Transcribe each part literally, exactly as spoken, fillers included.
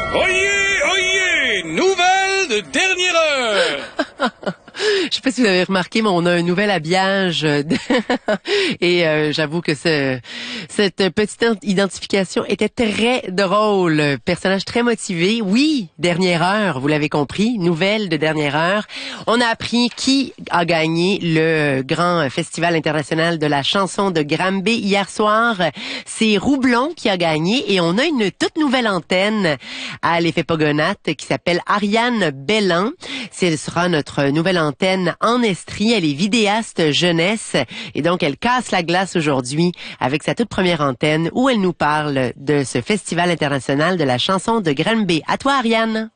Oyez, oyez, nouvelle de dernière heure. Je sais pas si vous avez remarqué, mais on a un nouvel habillage de... et euh, j'avoue que ce, cette petite identification était très drôle. Personnage très motivé. Oui, dernière heure, vous l'avez compris, nouvelle de dernière heure. On a appris qui a gagné le grand festival international de la chanson de Granby hier soir. C'est Roublon qui a gagné et on a une toute nouvelle antenne à l'Effet Pogonat qui s'appelle Ariane Bellan. Ce sera notre nouvelle antenne en Estrie. Elle est vidéaste jeunesse et donc elle casse la glace aujourd'hui avec sa toute première antenne où elle nous parle de ce festival international de la chanson de Granby. À toi, Ariane.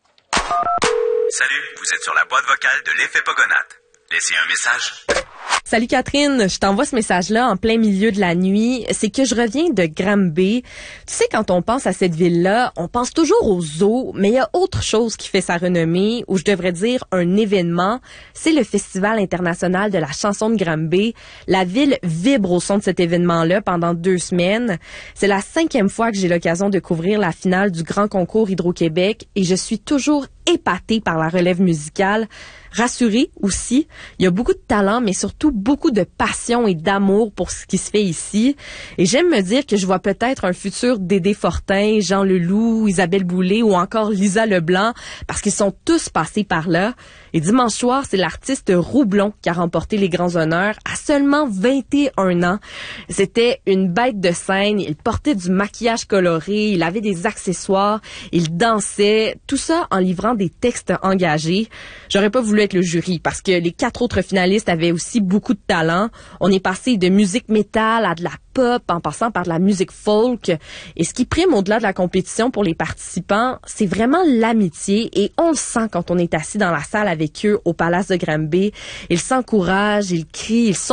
Salut, vous êtes sur la boîte vocale de l'Effet Pogonat. Laissez un message. Salut Catherine, je t'envoie ce message-là en plein milieu de la nuit. C'est que je reviens de Granby. Tu sais, quand on pense à cette ville-là, on pense toujours au zoo, mais il y a autre chose qui fait sa renommée, ou je devrais dire un événement. C'est le Festival international de la chanson de Granby. La ville vibre au son de cet événement-là pendant deux semaines. C'est la cinquième fois que j'ai l'occasion de couvrir la finale du Grand Concours Hydro-Québec et je suis toujours épatée par la relève musicale. Rassurée aussi, il y a beaucoup de talent, mais surtout beaucoup de passion et d'amour pour ce qui se fait ici. Et j'aime me dire que je vois peut-être un futur Dédé Fortin, Jean Leloup, Isabelle Boulay ou encore Lisa Leblanc, parce qu'ils sont tous passés par là. Et dimanche soir, c'est l'artiste Roublon qui a remporté les grands honneurs à seulement vingt et un ans. C'était une bête de scène, il portait du maquillage coloré, il avait des accessoires, il dansait, tout ça en livrant des textes engagés. J'aurais pas voulu être le jury parce que les quatre autres finalistes avaient aussi beaucoup de talent. On est passé de musique métal à de la pop en passant par de la musique folk. Et ce qui prime au-delà de la compétition pour les participants, c'est vraiment l'amitié et on le sent quand on est assis dans la salle avec eux au Palace de Granby. Ils s'encouragent, ils crient, ils sont